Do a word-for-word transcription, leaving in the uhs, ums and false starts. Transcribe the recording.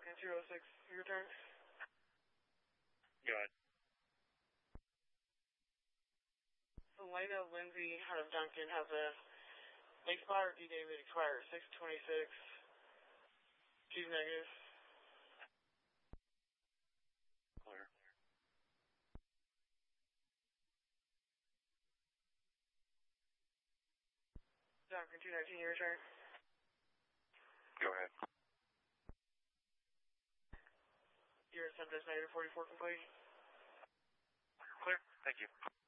Duncan two oh six, your turn. Go ahead. Selena Lindsay out of Duncan has a expired D-Day that expires six twenty-six. She's negative. Clear. Duncan two nineteen, your turn. Go ahead. Your subject negative forty-four complete. Clear. Thank you.